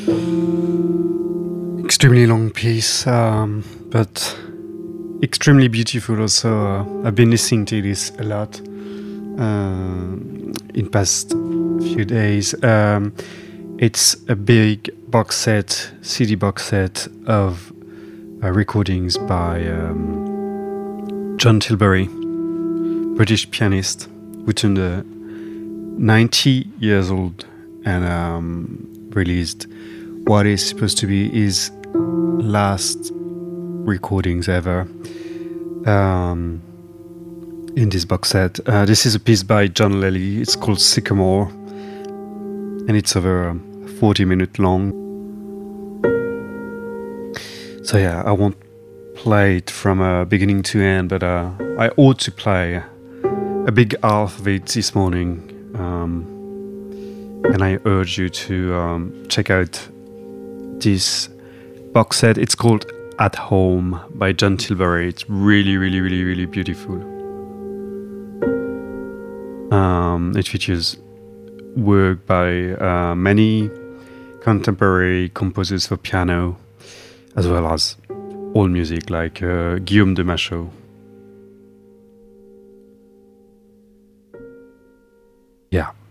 Extremely long piece, but extremely beautiful also. I've been listening to this a lot in past few days. It's a big box set, CD box set of recordings by John Tilbury, British pianist, who turned 90 years old and released what is supposed to be his last recordings ever in this box set. This is a piece by John Lely. It's called Sycamore, and it's over 40 minutes long. So yeah, I won't play it from beginning to end, but I ought to play a big half of it this morning, and I urge you to check out this box set. It's called At Home by John Tilbury. It's really, really, really, really beautiful. It features work by many contemporary composers for piano, as well as all music like Guillaume de Machaut. Yeah.